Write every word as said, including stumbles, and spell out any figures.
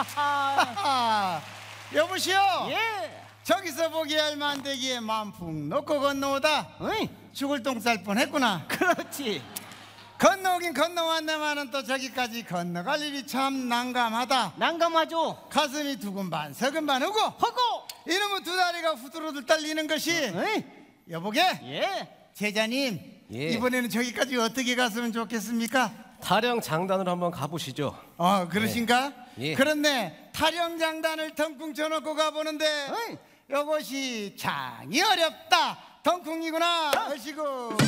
여보시오. 예. 저기서 보기 얼마 안 되기에 만풍 놓고 건너오다 어이, 죽을 똥 쌀 뻔했구나. 그렇지. 건너오긴 건너왔네만은 또 저기까지 건너갈 일이 참 난감하다. 난감하죠. 가슴이 두근반 서근반 하고 허고. 이놈의 두 다리가 후두루들 떨리는 것이. 어이, 여보게. 예. 제자님, 예. 이번에는 저기까지 어떻게 갔으면 좋겠습니까? 타령 장단으로 한번 가보시죠. 어, 그러신가? 예. 그렇네. 타령장단을 덩쿵 쳐놓고 가보는데 어이. 이것이 장이 어렵다. 덩쿵이구나 하시고